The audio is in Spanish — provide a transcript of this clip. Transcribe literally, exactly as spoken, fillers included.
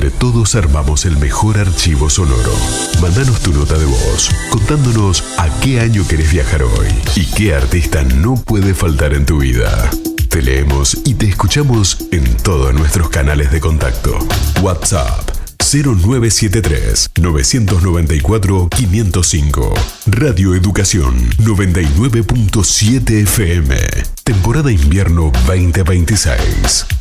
Entre todos armamos el mejor archivo sonoro. Mándanos tu nota de voz contándonos a qué año querés viajar hoy y qué artista no puede faltar en tu vida. Te leemos y te escuchamos en todos nuestros canales de contacto. WhatsApp cero nueve siete tres, nueve nueve cuatro, cinco cero cinco. Radio Educación noventa y nueve punto siete F M. Temporada invierno veinte veintiséis.